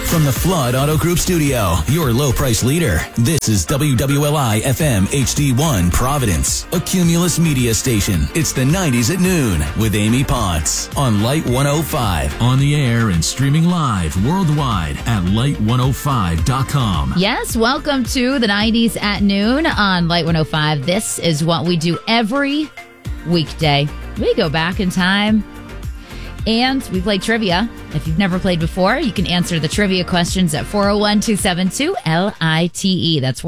From the Flood Auto Group Studio, your low price leader, this is WWLI FM HD1 Providence, a Cumulus media station. It's the 90s at noon with Amy Potts on Light 105. On the air and streaming live worldwide at light105.com. Yes, welcome to the 90s at noon on Light 105. This is what we do every weekday. We go back in time and we play trivia. If you've never played before, you can answer the trivia questions at 401-272-LITE. That's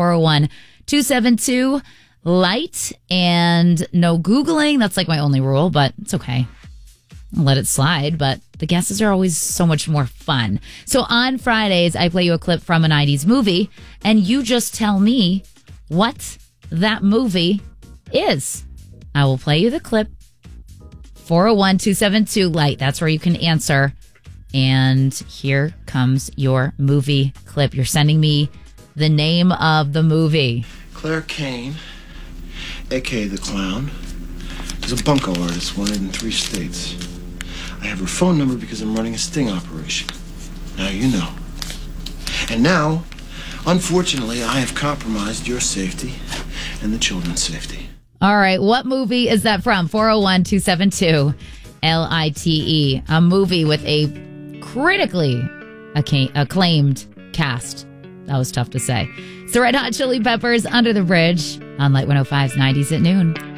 401-272-LIGHT. And no Googling. That's like my only rule, but it's okay. I'll let it slide, but the guesses are always so much more fun. So on Fridays, I play you a clip from a 90s movie, and you just tell me what that movie is. I will play you the clip. 401-272-LIGHT. That's where you can answer. And here comes your movie clip. You're sending me the name of the movie. Claire Kane, a.k.a. The Clown, is a bunco artist wanted in 3 states. I have her phone number because I'm running a sting operation. Now you know. And now, unfortunately, I have compromised your safety and the children's safety. All right, what movie is that from? 401-272-LITE. A movie with a critically acclaimed cast. That was tough to say. It's the Red Hot Chili Peppers, Under the Bridge, on Light 105's 90s at noon.